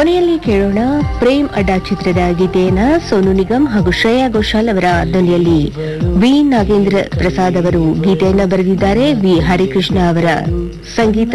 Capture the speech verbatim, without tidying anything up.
ಕೊನೆಯಲ್ಲಿ ಕೇಳೋಣ ಪ್ರೇಮ್ ಅಡ್ಡಾ ಚಿತ್ರದ ಗೀತೆಯನ್ನ ಸೋನು ನಿಗಮ್ ಹಾಗೂ ಶ್ರೇಯಾ ಘೋಷಾಲ್ ಅವರ ಧ್ವನಿಯಲ್ಲಿ ವಿ ನಾಗೇಂದ್ರ ಪ್ರಸಾದ್ ಅವರು ಗೀತೆಯನ್ನ ಬರೆದಿದ್ದಾರೆ. ವಿ ಹರಿಕೃಷ್ಣ ಅವರ ಸಂಗೀತ